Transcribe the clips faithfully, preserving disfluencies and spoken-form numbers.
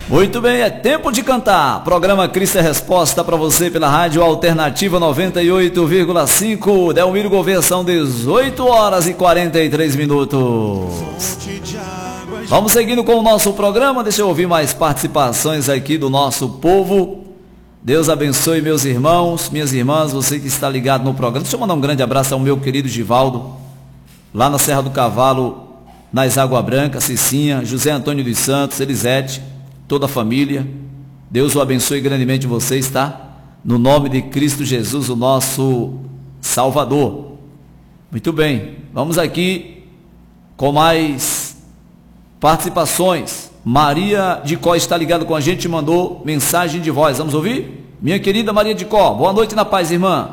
Muito bem, é tempo de cantar. Programa Cristo é Resposta para você pela Rádio Alternativa noventa e oito vírgula cinco. Delmiro Gouveia, são dezoito horas e quarenta e três minutos. Vamos seguindo com o nosso programa. Deixa eu ouvir mais participações aqui do nosso povo. Deus abençoe meus irmãos, minhas irmãs, você que está ligado no programa. Deixa eu mandar um grande abraço ao meu querido Givaldo, lá na Serra do Cavalo, nas Água Branca, Cicinha, José Antônio dos Santos, Elisete, toda a família. Deus o abençoe grandemente vocês, tá? No nome de Cristo Jesus, o nosso Salvador. Muito bem, vamos aqui com mais participações. Maria de Có está ligada com a gente, mandou mensagem de voz. Vamos ouvir? Minha querida Maria de Có, boa noite na paz, irmã.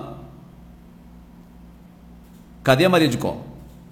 Cadê a Maria de Có?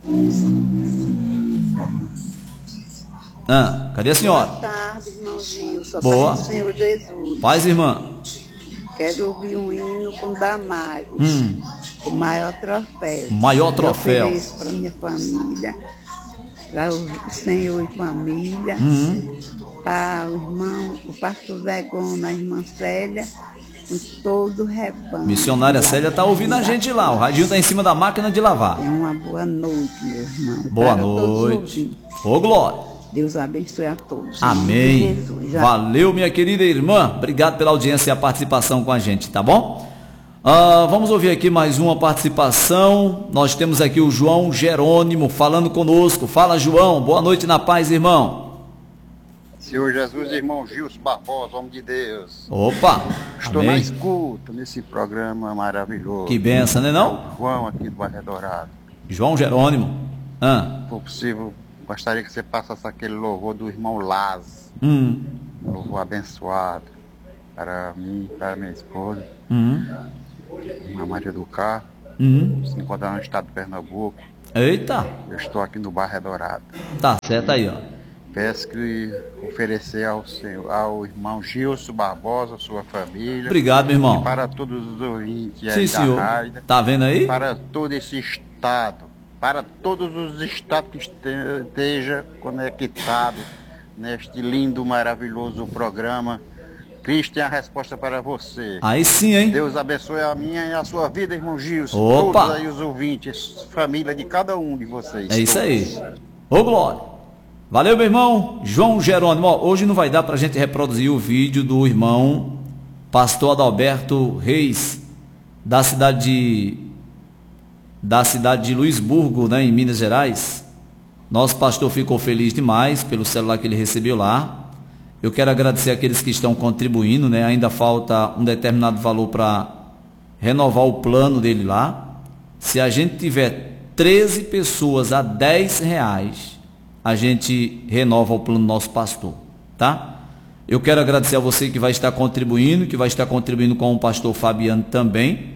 Ah, cadê a senhora? Boa tarde, irmão Gil. Só boa. Paz do Senhor Jesus. Paz, irmã. Quero ouvir um hino com Damares. Hum. O maior troféu. O maior troféu. Eu ofereço para minha família, para o Senhor e família, Hum. para o irmão, o pastor Zegona, a irmã Célia, com todo o rebanho. Missionária Célia está ouvindo a gente lá. O radinho está em cima da máquina de lavar. Tenha uma boa noite, meu irmão. Boa Para noite. Ô, glória. Deus abençoe a todos. Amém. Jesus. Valeu, minha querida irmã. Obrigado pela audiência e a participação com a gente, tá bom? Ah, vamos ouvir aqui mais uma participação. Nós temos aqui o João Jerônimo falando conosco. Fala, João. Boa noite na paz, irmão. Senhor Jesus, irmão Gilson Barbosa, homem de Deus. Opa. Estou amém. na escuta nesse programa maravilhoso. Que benção, né não? João aqui do Bairro Dourado. João Jerônimo. Ah. Se for possível, gostaria que você passasse aquele louvor do irmão Laz. Hum. Um louvor abençoado para mim, para minha esposa. Hum. Irmã Maria do Carmo. Hum. Se encontrar no estado de Pernambuco. Eita. Eu estou aqui no Bairro Dourado. Tá certo aí, ó. Peço que oferecer ao senhor, ao irmão Gilson Barbosa, sua família. Obrigado, meu irmão. E para todos os ouvintes Sim, aí senhor. da rádio. Tá vendo aí? Para todo esse estado, para todos os estados que este- esteja conectado neste lindo, maravilhoso programa. Cristo tem a resposta para você. Aí sim, hein? Deus abençoe a minha e a sua vida, irmão Gilson. Opa! Todos aí os ouvintes, família de cada um de vocês. É isso todos. aí. Ô, glória. Valeu, meu irmão João Jerônimo. Ó, hoje não vai dar pra gente reproduzir o vídeo do irmão pastor Adalberto Reis, da cidade de, da cidade de Luisburgo, né, em Minas Gerais. Nosso pastor ficou feliz demais pelo celular que ele recebeu lá. Eu quero agradecer aqueles que estão contribuindo, né? Ainda falta um determinado valor para renovar o plano dele lá. Se a gente tiver treze pessoas a dez reais, a gente renova o plano do nosso pastor, tá? Eu quero agradecer a você que vai estar contribuindo, que vai estar contribuindo com o pastor Fabiano também.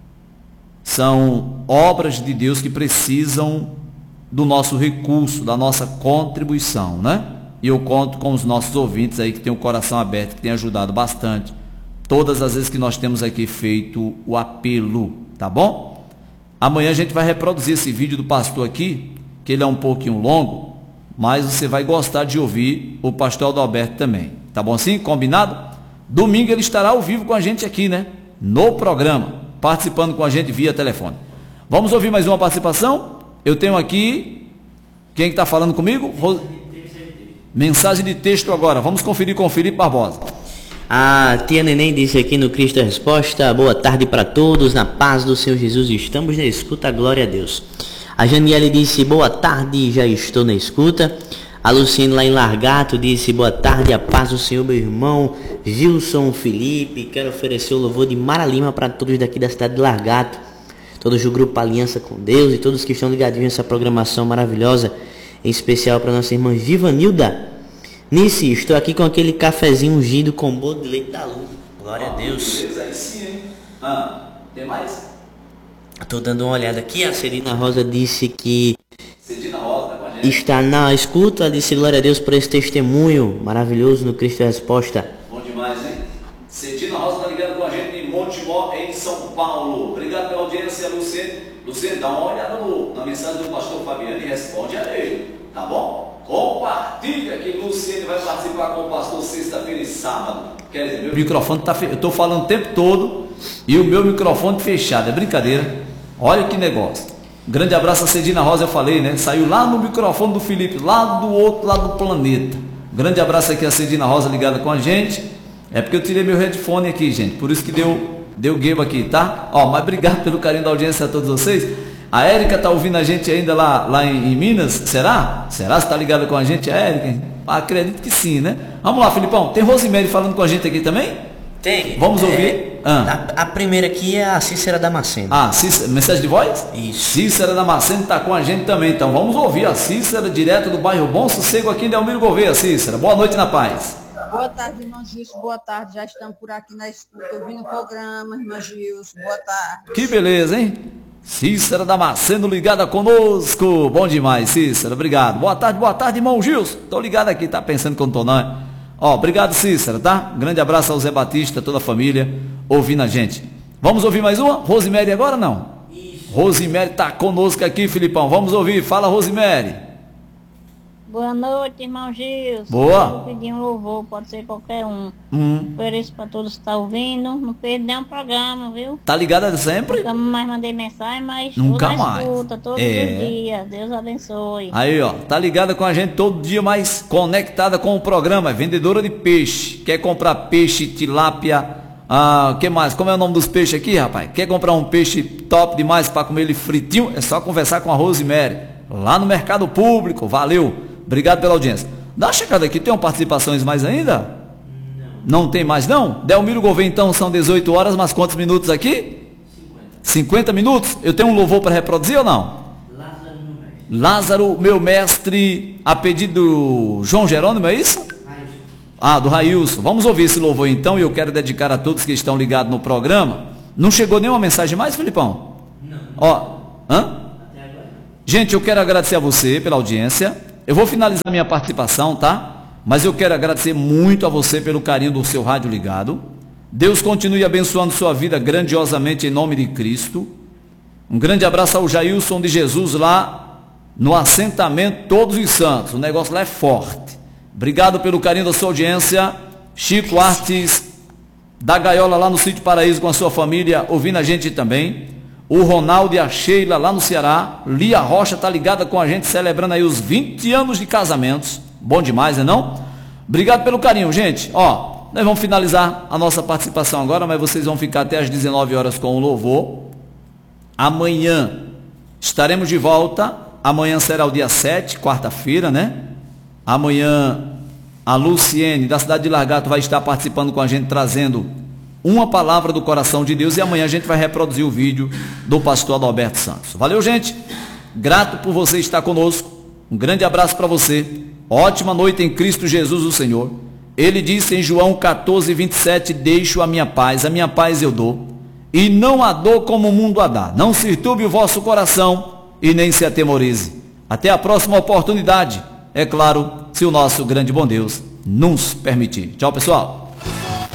São obras de Deus que precisam do nosso recurso, da nossa contribuição, né? E eu conto com os nossos ouvintes aí que têm o coração aberto, que têm ajudado bastante todas as vezes que nós temos aqui feito o apelo, tá bom? Amanhã a gente vai reproduzir esse vídeo do pastor aqui, que ele é um pouquinho longo, mas você vai gostar de ouvir o pastor Adalberto também, tá bom assim? Combinado? Domingo ele estará ao vivo com a gente aqui, né? No programa, participando com a gente via telefone. Vamos ouvir mais uma participação? Eu tenho aqui, quem está falando comigo? Ro... Mensagem de texto agora, vamos conferir com o Felipe Barbosa. A tia Neném disse aqui no Cristo a Resposta: boa tarde para todos, na paz do Senhor Jesus, estamos na escuta, glória a Deus. A Janiele disse: boa tarde, já estou na escuta. A Luciene lá em Largato disse: boa tarde, a paz do Senhor, meu irmão Gilson Felipe. Quero oferecer o louvor de Mara Lima para todos daqui da cidade de Largato, todos do grupo Aliança com Deus e todos que estão ligadinhos nessa programação maravilhosa, em especial para nossa irmã Givanilda. Nice, estou aqui com aquele cafezinho ungido com bolo de leite da luz. Glória a Deus. Aí sim, hein? Ah, tem mais? Estou dando uma olhada aqui. A Celina Rosa disse que Cedina Rosa, tá com a gente? está na escuta. Disse glória a Deus por esse testemunho maravilhoso no Cristo a Resposta. Bom demais, hein? Cedina Rosa está ligando com a gente em Montemor, em São Paulo. Obrigado pela audiência, Luciene. Luciene, dá uma olhada no, na mensagem do pastor Fabiano e responde a ele. Tá bom? Compartilha que Luciene vai participar com o pastor sexta-feira e sábado. Quer dizer, meu microfone tá fe... eu estou falando o tempo todo e o meu microfone fechado. É brincadeira. Olha que negócio. Um grande abraço a Cedina Rosa, eu falei, né? Saiu lá no microfone do Felipe, lá do outro lado do planeta. Um grande abraço aqui a Cedina Rosa ligada com a gente. É porque eu tirei meu headphone aqui, gente. Por isso que deu, deu game aqui, tá? Ó, mas obrigado pelo carinho da audiência a todos vocês. A Érica tá ouvindo a gente ainda lá, lá em, em Minas, será? Será que tá ligada com a gente, a Érica? Acredito que sim, né? Vamos lá, Filipão, tem Rosemary falando com a gente aqui também? Tem. Vamos é, ouvir? Ah. A, a primeira aqui é a Cícera Damasceno. Ah, Cícera, mensagem de voz? Isso. Cícera Damasceno tá com a gente também, então vamos ouvir a Cícera, direto do bairro Bom Sossego aqui em Delmiro Gouveia. Cícera, boa noite na paz. Boa tarde, irmão Gilson, boa tarde, já estamos por aqui na escuta, ouvindo o programa, irmão Gilson, boa tarde. Que beleza, hein? Cícera Damasceno ligada conosco. Bom demais, Cícera, obrigado. Boa tarde, boa tarde, irmão Gilson. Tô ligado aqui, tá pensando que eu não tô não. Ó, obrigado, Cícera, tá? Grande abraço ao Zé Batista, toda a família, ouvindo a gente. Vamos ouvir mais uma? Rosemary agora não? Isso. Rosemary tá conosco aqui, Filipão. Vamos ouvir. Fala, Rosemary. Boa noite, irmão Gilson. Boa. Eu vou pedir um louvor, pode ser qualquer um. Hum. Por isso, para todos que estão ouvindo, não perde nenhum programa, viu? Tá ligada sempre? Nunca mais mandei mensagem, mas Nunca toda mais. escuta, todos É. os dias. Deus abençoe. Aí, ó, tá ligada com a gente todo dia, mais conectada com o programa. É vendedora de peixe. Quer comprar peixe, tilápia, ah, que mais? Como é o nome dos peixes aqui, rapaz? Quer comprar um peixe top demais para comer ele fritinho? É só conversar com a Rosemary, lá no Mercado Público. Valeu. Obrigado pela audiência. Dá uma checada aqui, tem participações mais ainda? Não. Não tem mais não? Delmiro Gouveia, então, são dezoito horas, mas quantos minutos aqui? cinquenta. cinquenta minutos? Eu tenho um louvor para reproduzir ou não? Lázaro, meu mestre. Lázaro, meu mestre, a pedido do João Jerônimo, é isso? Railson. Ah, do Railson. Vamos ouvir esse louvor então, e eu quero dedicar a todos que estão ligados no programa. Não chegou nenhuma mensagem mais, Filipão? Não. Ó, hã? Até agora. Gente, eu quero agradecer a você pela audiência. Eu vou finalizar minha participação, tá? Mas eu quero agradecer muito a você pelo carinho do seu rádio ligado. Deus continue abençoando sua vida grandiosamente em nome de Cristo. Um grande abraço ao Jailson de Jesus lá no assentamento Todos os Santos. O negócio lá é forte. Obrigado pelo carinho da sua audiência. Chico Artes da Gaiola lá no Sítio Paraíso com a sua família, ouvindo a gente também. O Ronaldo e a Sheila lá no Ceará. Lia Rocha tá ligada com a gente, celebrando aí os vinte anos de casamentos. Bom demais, né não? Obrigado pelo carinho, gente. Ó, nós vamos finalizar a nossa participação agora, mas vocês vão ficar até às dezenove horas com o louvor. Amanhã estaremos de volta. Amanhã será o dia sete, quarta-feira, né? Amanhã a Luciene da cidade de Largato vai estar participando com a gente, trazendo uma palavra do coração de Deus, e amanhã a gente vai reproduzir o vídeo do pastor Adalberto Santos. Valeu, gente. Grato por você estar conosco. Um grande abraço para você. Ótima noite em Cristo Jesus o Senhor. Ele disse em João quatorze, vinte e sete, deixo a minha paz, a minha paz eu dou, e não a dou como o mundo a dá. Não se turbe o vosso coração e nem se atemorize. Até a próxima oportunidade, é claro, se o nosso grande bom Deus nos permitir. Tchau, pessoal.